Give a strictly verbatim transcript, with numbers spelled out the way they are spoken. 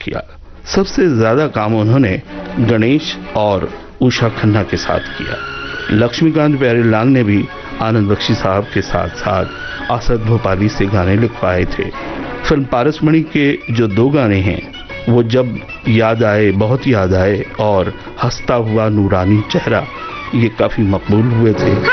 किया। सबसे ज्यादा काम उन्होंने गणेश और उषा खन्ना के साथ किया। लक्ष्मीकांत प्यारेलाल ने भी आनंद बख्शी साहब के साथ साथ असद भोपाली से गाने लिखवाए थे। फिल्म पारसमणि के जो दो गाने हैं, वो जब याद आए, बहुत याद आए और हंसता हुआ नूरानी चेहरा, ये काफी मकबूल हुए थे।